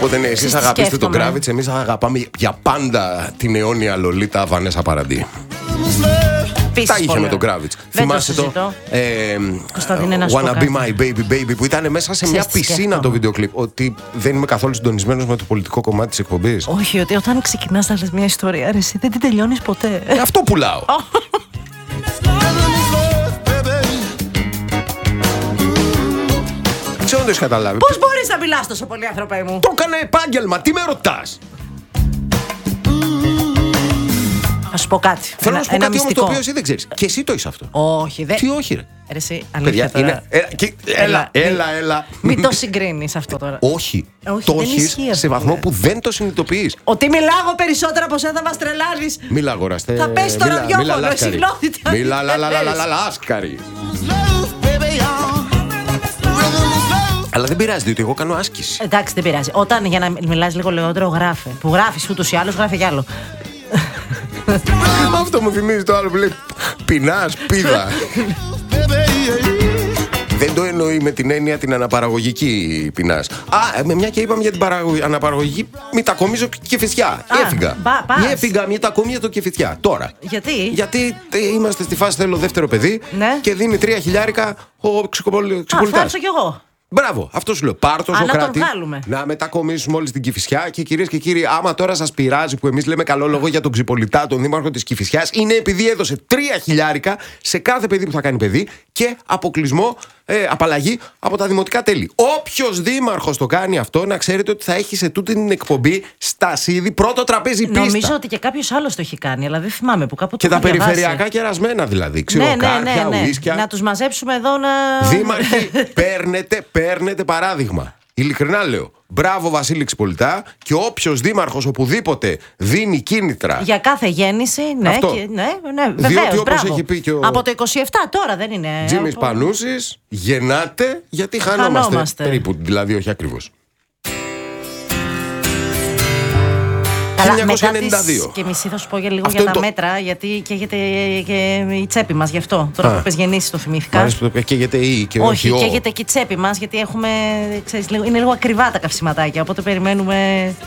Οπότε ναι, εσείς αγαπήστε τον Κράβιτς, εμείς αγαπάμε για πάντα την αιώνια Λολίτα Βανέσα Παραντί. Τα είχε με τον Κράβιτς. Θυμάσαι το Wanna Be My Baby Baby που ήταν μέσα σε μια πισίνα το βίντεο κλιπ. Ότι δεν είμαι καθόλου συντονισμένος με το πολιτικό κομμάτι της εκπομπής. Όχι, ότι όταν ξεκινάς να λες μια ιστορία, ρε, εσύ δεν την τελειώνεις ποτέ. Αυτό πουλάω. Δεν το έχεις καταλάβει. Πώς μπορείς να μιλάς τόσο πολύ, άνθρωπε μου? Το έκανα επάγγελμα, τι με ρωτάς? Θα σου πω κάτι. Θέλω να σου πω κάτι όμως το οποίο εσύ δεν ξέρεις. Και εσύ το είσαι αυτό. Όχι, δεν. Τι όχι, ρε. Ρε, εσύ, αλήθεια τώρα. Έλα. Μην το συγκρίνεις αυτό τώρα. Όχι. Το έχεις σε βαθμό που δεν το συνειδητοποιείς. Ότι μιλάω περισσότερα από εσένα, θα μας τρελάνεις. Μίλα, αγοραστέ. Θα πέσει το ραδιόφωνο, συχνότητα. Μίλα, λάσκαρη. Αλλά δεν πειράζει, διότι εγώ κάνω άσκηση. Εντάξει, δεν πειράζει. Όταν για να μιλάς λίγο λιγότερο, γράφε. Που γράφεις ούτως ή άλλως, γράφε κι άλλο. Αυτό μου θυμίζει το άλλο που λέει πεινάς, πίδα. Δεν το εννοεί με την έννοια την αναπαραγωγική πεινάς. Μια και είπαμε για την αναπαραγωγική, μετακομίζω Κηφισιά. Έφυγα μετακομίζω το Κηφισιά. Τώρα. Γιατί είμαστε στη φάση θέλω δεύτερο παιδί και δίνει 3 χιλιάρικα ο Ξυπολιτάς. Φάρσω κι εγώ. Μπράβο, αυτό σου λέω. Πάρ' το Σοκράτη. Να μετακομίσουμε όλοι στην Κηφισιά. Και κυρίες και κύριοι, άμα τώρα σας πειράζει που εμείς λέμε καλό λόγο για τον Ξυπολιτά, τον δήμαρχο της Κηφισιάς, είναι επειδή έδωσε 3 χιλιάρικα σε κάθε παιδί που θα κάνει παιδί και αποκλεισμό, απαλλαγή από τα δημοτικά τέλη. Όποιος δήμαρχος το κάνει αυτό, να ξέρετε ότι θα έχει σε τούτη την εκπομπή στασίδι πρώτο τραπέζι πίστα. Νομίζω ότι και κάποιος άλλος το έχει κάνει, αλλά δεν θυμάμαι που κάπου το και τα περιφερειακά κερασμένα δηλαδή. Ξηροκάρπια, ουίσκια. Να τους μαζέψουμε εδώ να. Δήμαρχοι, παίρνετε παράδειγμα. Ειλικρινά λέω. Μπράβο Βασίλη Ξυπολιτά και όποιος δήμαρχος οπουδήποτε δίνει κίνητρα. Για κάθε γέννηση, ναι, διότι όπως έχει πει και ο. Από το 27 τώρα δεν είναι. Τζίμις Πανούσης, γεννάτε γιατί χανόμαστε. Περίπου, δηλαδή όχι ακριβώς. Αλλά μετά τις και μισή θα σου πω για λίγο για τα μέτρα, γιατί καίγεται και η τσέπη μας γι' αυτό. Τώρα που πες γεννήσεις το θυμήθηκα. Καίγεται και όχι, καίγεται και η τσέπη μας, γιατί έχουμε, ξέρεις, είναι λίγο ακριβά τα καυσιματάκια, οπότε περιμένουμε